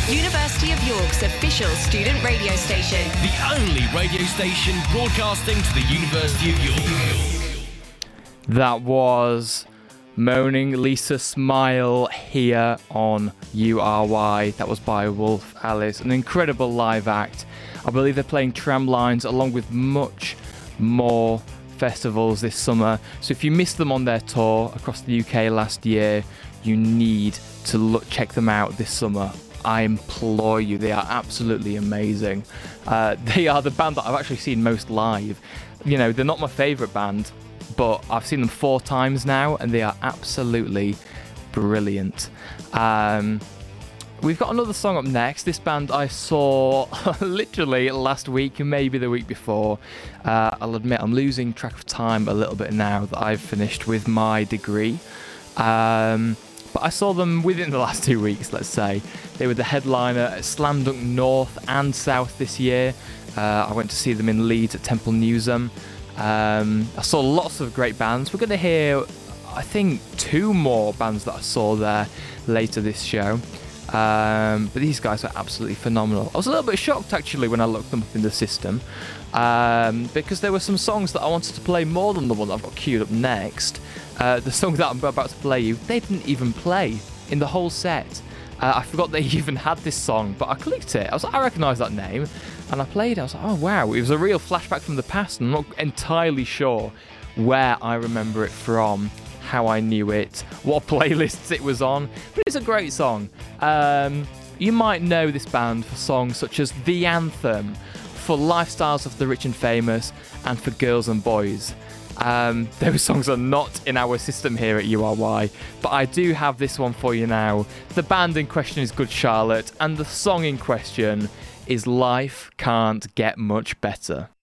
University of York's official student radio station. The only radio station broadcasting to the University of York. That was Moaning Lisa Smile here on URY. That was by Wolf Alice. An incredible live act. I believe they're playing Tramlines along with much more festivals this summer. So if you missed them on their tour across the UK last year, you need to check them out this summer. I implore you, they are absolutely amazing. They are the band that I've actually seen most live. You know, they're not my favourite band, but I've seen them 4 times now, and they are absolutely brilliant. We've got another song up next. This band I saw literally last week, maybe the week before. I'll admit I'm losing track of time a little bit now that I've finished with my degree. But I saw them within the last 2 weeks, let's say. They were the headliner at Slam Dunk North and South this year. I went to see them in Leeds at Temple Newsam. I saw lots of great bands. We're going to hear, I think, 2 more bands that I saw there later this show. But these guys are absolutely phenomenal. I was a little bit shocked, actually, when I looked them up in the system. Because there were some songs that I wanted to play more than the one that I've got queued up next. The song that I'm about to play you, they didn't even play in the whole set. I forgot they even had this song, but I clicked it. I was like, I recognise that name, and I played it. I was like, oh wow, it was a real flashback from the past. I'm not entirely sure where I remember it from, how I knew it, what playlists it was on, but it's a great song. You might know this band for songs such as The Anthem, for Lifestyles of the Rich and Famous, and for Girls and Boys. Those songs are not in our system here at URY, but I do have this one for you now. The band in question is Good Charlotte, and the song in question is Life Can't Get Much Better.